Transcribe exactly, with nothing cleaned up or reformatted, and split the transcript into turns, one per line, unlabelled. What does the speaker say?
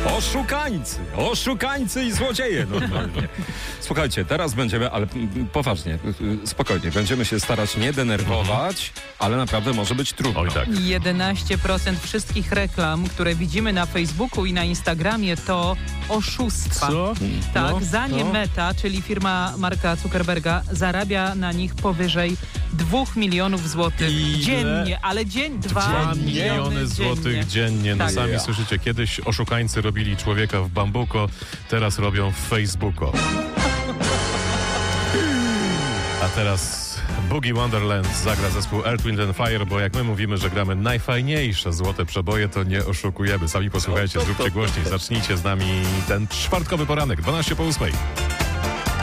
Oszukańcy, oszukańcy i złodzieje normalnie. Słuchajcie, teraz będziemy, ale poważnie, spokojnie, będziemy się starać nie denerwować, ale naprawdę może być trudno.
Oj tak.
jedenaście procent wszystkich reklam, które widzimy na Facebooku i na Instagramie, to oszustwa.
Co?
Tak,
No,
za nie
no.
Meta, czyli firma Marka Zuckerberga, zarabia na nich powyżej dwóch milionów złotych
Ile?
dziennie, ale dzień, dwa
Dwa
miliony
miliony złotych
dziennie.
dziennie. No
Tak.
sami
Ja.
słyszycie, kiedyś oszukańcy robili człowieka w bambuko, teraz robią w Facebooko. A teraz Boogie Wonderland zagra zespół Earth, Wind and Fire, bo jak my mówimy, że gramy najfajniejsze złote przeboje, to nie oszukujemy. Sami posłuchajcie, zróbcie głośniej, zacznijcie z nami ten czwartkowy poranek, dwanaście po ósmej.